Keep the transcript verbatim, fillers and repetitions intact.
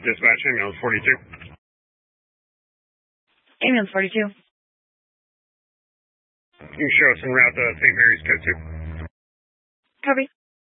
Dispatch, ambulance forty-two. Ambulance forty-two. You can show us en route to Saint Mary's Code two. Copy.